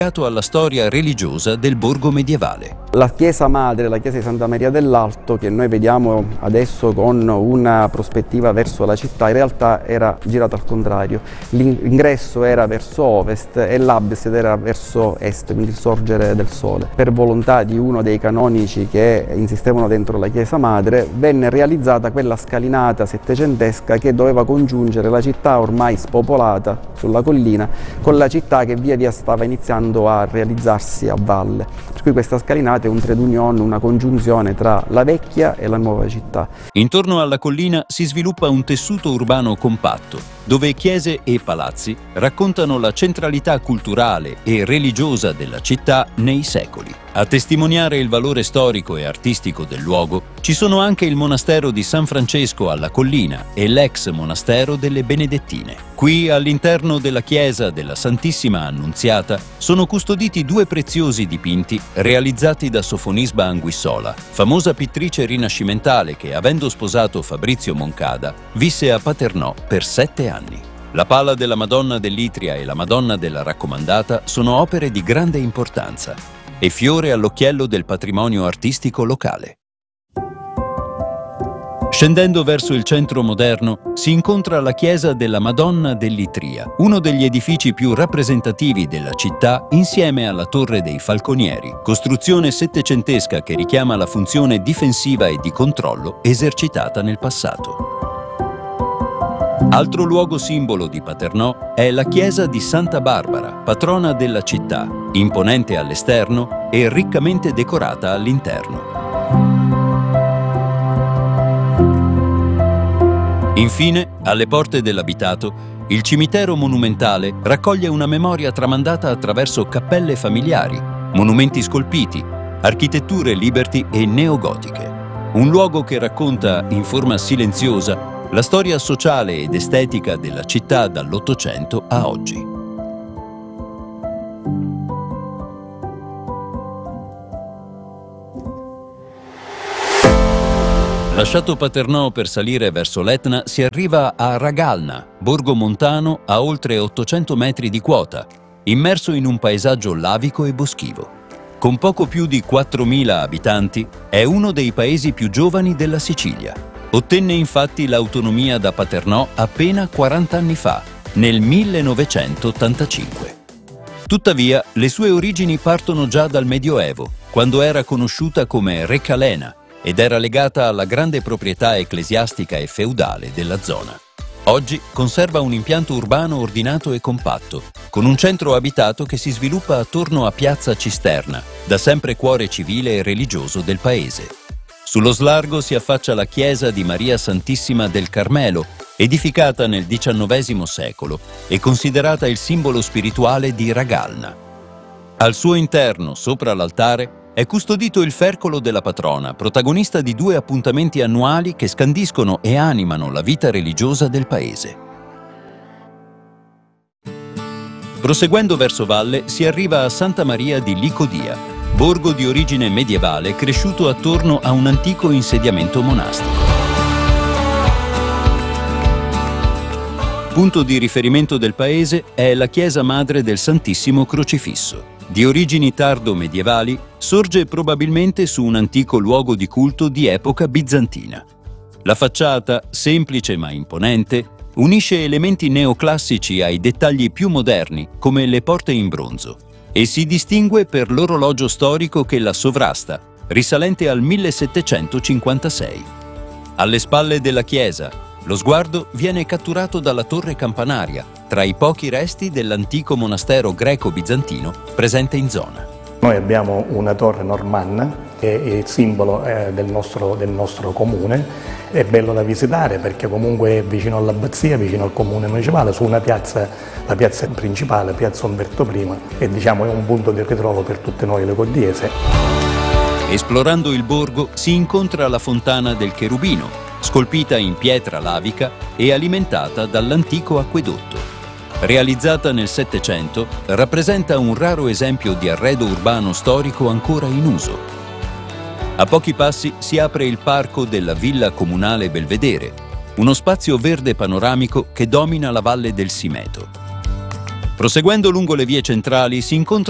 alla storia religiosa del borgo medievale. La chiesa madre, la chiesa di Santa Maria dell'Alto, che noi vediamo adesso con una prospettiva verso la città, in realtà era girata al contrario. L'ingresso era verso ovest e l'abside era verso est, quindi il sorgere del sole. Per volontà di uno dei canonici che insistevano dentro la chiesa madre, venne realizzata quella scalinata settecentesca che doveva congiungere la città ormai spopolata sulla collina con la città che via via stava iniziando a realizzarsi a valle. Per cui questa scalinata è un trade union, una congiunzione tra la vecchia e la nuova città. Intorno alla collina si sviluppa un tessuto urbano compatto, dove chiese e palazzi raccontano la centralità culturale e religiosa della città nei secoli. A testimoniare il valore storico e artistico del luogo ci sono anche il monastero di San Francesco alla collina e l'ex monastero delle Benedettine. Qui, all'interno della chiesa della Santissima Annunziata, sono custoditi due preziosi dipinti realizzati da Sofonisba Anguissola, famosa pittrice rinascimentale che, avendo sposato Fabrizio Moncada, visse a Paternò per 7 anni. La Pala della Madonna dell'Itria e la Madonna della Raccomandata sono opere di grande importanza e fiore all'occhiello del patrimonio artistico locale. Scendendo verso il centro moderno si incontra la chiesa della Madonna dell'Itria, uno degli edifici più rappresentativi della città insieme alla Torre dei Falconieri, costruzione settecentesca che richiama la funzione difensiva e di controllo esercitata nel passato. Altro luogo simbolo di Paternò è la chiesa di Santa Barbara, patrona della città, imponente all'esterno e riccamente decorata all'interno. Infine, alle porte dell'abitato, il cimitero monumentale raccoglie una memoria tramandata attraverso cappelle familiari, monumenti scolpiti, architetture liberty e neogotiche. Un luogo che racconta, in forma silenziosa, la storia sociale ed estetica della città dall'Ottocento a oggi. Lasciato Paternò per salire verso l'Etna, si arriva a Ragalna, borgo montano a oltre 800 metri di quota, immerso in un paesaggio lavico e boschivo. Con poco più di 4.000 abitanti, è uno dei paesi più giovani della Sicilia. Ottenne infatti l'autonomia da Paternò appena 40 anni fa, nel 1985. Tuttavia, le sue origini partono già dal Medioevo, quando era conosciuta come Recalena ed era legata alla grande proprietà ecclesiastica e feudale della zona. Oggi conserva un impianto urbano ordinato e compatto, con un centro abitato che si sviluppa attorno a Piazza Cisterna, da sempre cuore civile e religioso del paese. Sullo slargo si affaccia la chiesa di Maria Santissima del Carmelo, edificata nel XIX secolo e considerata il simbolo spirituale di Ragalna. Al suo interno, sopra l'altare, è custodito il fercolo della patrona, protagonista di 2 appuntamenti annuali che scandiscono e animano la vita religiosa del paese. Proseguendo verso valle si arriva a Santa Maria di Licodia, borgo di origine medievale cresciuto attorno a un antico insediamento monastico. Punto di riferimento del paese è la chiesa madre del Santissimo Crocifisso. Di origini tardo-medievali, sorge probabilmente su un antico luogo di culto di epoca bizantina. La facciata, semplice ma imponente, unisce elementi neoclassici ai dettagli più moderni, come le porte in bronzo, e si distingue per l'orologio storico che la sovrasta, risalente al 1756. Alle spalle della chiesa, lo sguardo viene catturato dalla torre campanaria, tra i pochi resti dell'antico monastero greco-bizantino presente in zona. Noi abbiamo una torre normanna, che è il simbolo del nostro comune. È bello da visitare perché comunque è vicino all'abbazia, vicino al comune municipale, su una piazza, la piazza principale, piazza Umberto I, e diciamo è un punto di ritrovo per tutte noi lecodiese. Esplorando il borgo si incontra la fontana del Cherubino, scolpita in pietra lavica e alimentata dall'antico acquedotto. Realizzata nel Settecento, rappresenta un raro esempio di arredo urbano storico ancora in uso. A pochi passi si apre il parco della Villa Comunale Belvedere, uno spazio verde panoramico che domina la valle del Simeto. Proseguendo lungo le vie centrali si incontra